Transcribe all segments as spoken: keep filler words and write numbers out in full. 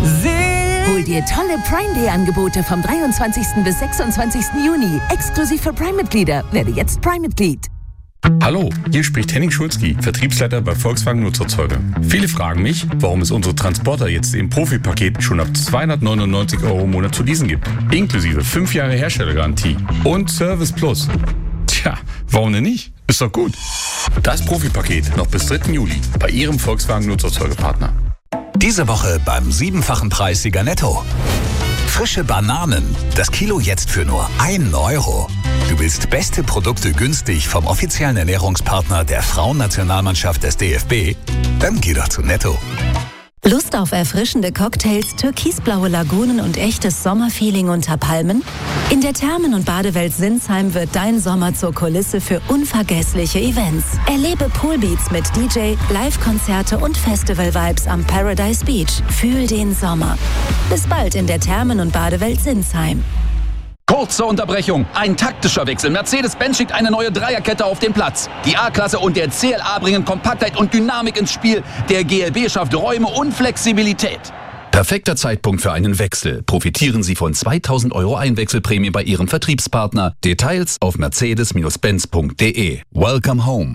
Hol dir tolle Prime Day Angebote vom dreiundzwanzigsten bis sechsundzwanzigsten Juni. Exklusiv für Prime-Mitglieder. Werde jetzt Prime-Mitglied. Hallo, hier spricht Henning Schulzki, Vertriebsleiter bei Volkswagen Nutzerzeuge. Viele fragen mich, warum es unsere Transporter jetzt im Profi-Paket schon ab zweihundertneunundneunzig Euro im Monat zu leasen gibt. Inklusive fünf Jahre Herstellergarantie und Service Plus. Tja, warum denn nicht? Ist doch gut. Das Profi-Paket noch bis dritten Juli bei Ihrem Volkswagen Nutzerzeuge-Partner. Diese Woche beim siebenfachen Preissieger Netto. Frische Bananen. Das Kilo jetzt für nur einen Euro. Du willst beste Produkte günstig vom offiziellen Ernährungspartner der Frauennationalmannschaft des D F B? Dann geh doch zu Netto. Lust auf erfrischende Cocktails, türkisblaue Lagunen und echtes Sommerfeeling unter Palmen? In der Thermen- und Badewelt Sinsheim wird dein Sommer zur Kulisse für unvergessliche Events. Erlebe Poolbeats mit D J, Live-Konzerte und Festival-Vibes am Paradise Beach. Fühl den Sommer. Bis bald in der Thermen- und Badewelt Sinsheim. Kurze Unterbrechung, ein taktischer Wechsel. Mercedes-Benz schickt eine neue Dreierkette auf den Platz. Die A-Klasse und der C L A bringen Kompaktheit und Dynamik ins Spiel. Der G L B schafft Räume und Flexibilität. Perfekter Zeitpunkt für einen Wechsel. Profitieren Sie von zweitausend Euro Einwechselprämie bei Ihrem Vertriebspartner. Details auf mercedes Benz punkt de. Welcome home.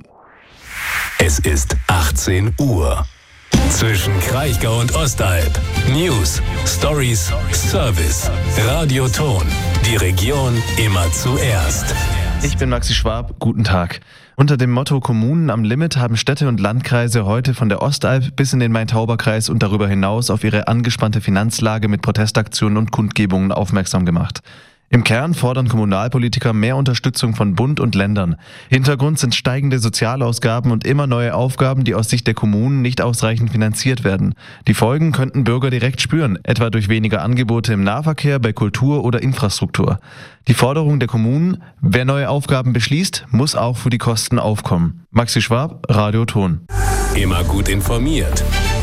Es ist achtzehn Uhr. Zwischen Kraichgau und Ostalb. News, Stories, Service. Radioton. Die Region immer zuerst. Ich bin Maxi Schwab, guten Tag. Unter dem Motto Kommunen am Limit haben Städte und Landkreise heute von der Ostalb bis in den Main-Tauber-Kreis und darüber hinaus auf ihre angespannte Finanzlage mit Protestaktionen und Kundgebungen aufmerksam gemacht. Im Kern fordern Kommunalpolitiker mehr Unterstützung von Bund und Ländern. Hintergrund sind steigende Sozialausgaben und immer neue Aufgaben, die aus Sicht der Kommunen nicht ausreichend finanziert werden. Die Folgen könnten Bürger direkt spüren, etwa durch weniger Angebote im Nahverkehr, bei Kultur oder Infrastruktur. Die Forderung der Kommunen, wer neue Aufgaben beschließt, muss auch für die Kosten aufkommen. Maxi Schwab, Radioton. Immer gut informiert.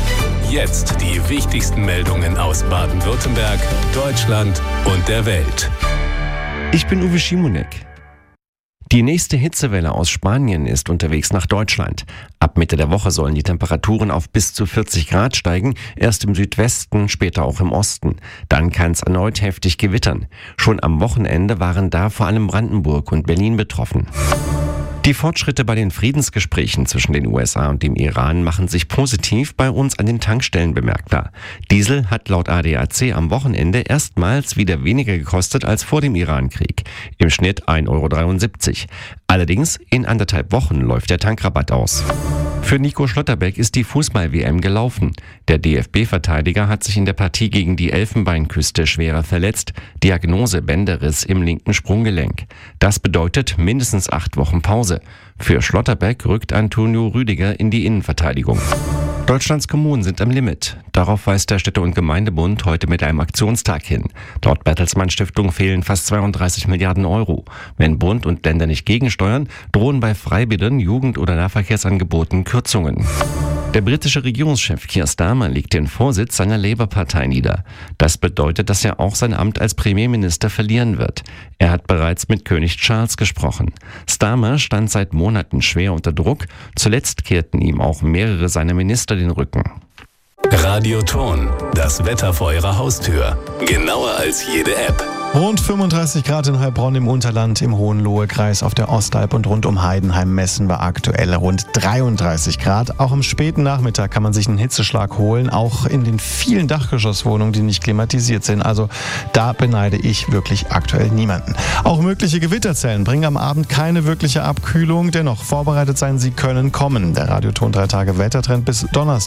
Jetzt die wichtigsten Meldungen aus Baden-Württemberg, Deutschland und der Welt. Ich bin Uwe Schimonek. Die nächste Hitzewelle aus Spanien ist unterwegs nach Deutschland. Ab Mitte der Woche sollen die Temperaturen auf bis zu vierzig Grad steigen, erst im Südwesten, später auch im Osten. Dann kann es erneut heftig gewittern. Schon am Wochenende waren da vor allem Brandenburg und Berlin betroffen. Die Fortschritte bei den Friedensgesprächen zwischen den U S A und dem Iran machen sich positiv bei uns an den Tankstellen bemerkbar. Diesel hat laut A D A C am Wochenende erstmals wieder weniger gekostet als vor dem Irankrieg. Im Schnitt ein Euro dreiundsiebzig. Allerdings in anderthalb Wochen läuft der Tankrabatt aus. Für Nico Schlotterbeck ist die Fußball-W M gelaufen. Der D F B-Verteidiger hat sich in der Partie gegen die Elfenbeinküste schwerer verletzt. Diagnose Bänderriss im linken Sprunggelenk. Das bedeutet mindestens acht Wochen Pause. Für Schlotterbeck rückt Antonio Rüdiger in die Innenverteidigung. Deutschlands Kommunen sind am Limit. Darauf weist der Städte- und Gemeindebund heute mit einem Aktionstag hin. Laut Bertelsmann Stiftung fehlen fast zweiunddreißig Milliarden Euro. Wenn Bund und Länder nicht gegensteuern, drohen bei Freibädern, Jugend- oder Nahverkehrsangeboten Kürzungen. Der britische Regierungschef Keir Starmer legt den Vorsitz seiner Labour-Partei nieder. Das bedeutet, dass er auch sein Amt als Premierminister verlieren wird. Er hat bereits mit König Charles gesprochen. Starmer stand seit Monaten schwer unter Druck. Zuletzt kehrten ihm auch mehrere seiner Minister den Rücken. Radioton, das Wetter vor Ihrer Haustür. Genauer als jede App. Rund fünfunddreißig Grad in Heilbronn im Unterland, im Hohenlohe-Kreis auf der Ostalb und rund um Heidenheim-Messen war aktuell rund dreiunddreißig Grad. Auch am späten Nachmittag kann man sich einen Hitzeschlag holen, auch in den vielen Dachgeschosswohnungen, die nicht klimatisiert sind. Also da beneide ich wirklich aktuell niemanden. Auch mögliche Gewitterzellen bringen am Abend keine wirkliche Abkühlung. Dennoch vorbereitet sein, sie können kommen. Der Radioton drei Tage Wettertrend bis Donnerstag.